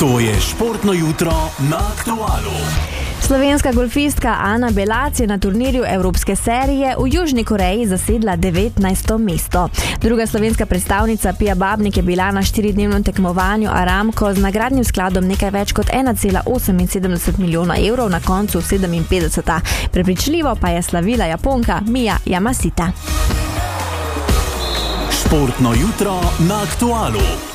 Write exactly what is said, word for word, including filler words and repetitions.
To je športno jutro na Aktualu. Slovenska golfistka Ana Belac je na turnirju Evropske serije v Južni Koreji zasedla devetnajsto mesto. Druga slovenska predstavnica Pia Babnik je bila na štiridnevnem tekmovanju Aramco z nagradnim skladom nekaj več kot ena cela oseminsedemdeset milijona evrov na koncu sedeminpetdeseta. Prepričljivo pa je slavila Japonka Mija Yamasita. Športno jutro na Aktualu.